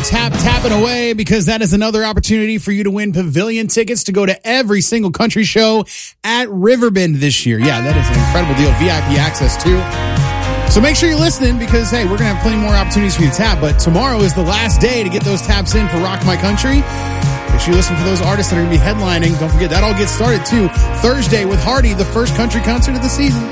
tapping away, because that is another opportunity for you to win pavilion tickets to go to every single country show at Riverbend this year. Yeah, that is an incredible deal. VIP access too. So make sure you're listening, because, hey, we're going to have plenty more opportunities for you to tap. But tomorrow is the last day to get those taps in for Rock My Country. Make sure you listen for those artists that are going to be headlining. Don't forget, that all gets started too Thursday with Hardy, the first country concert of the season.